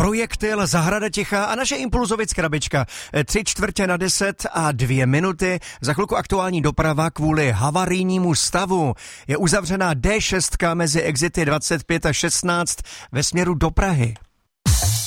Projektil, Zahrada ticha a naše Impulzovic krabička. 9:45 a 2 minuty. Za chvilku aktuální doprava kvůli havarijnímu stavu. Je uzavřená D6 mezi exity 25 a 16 ve směru do Prahy.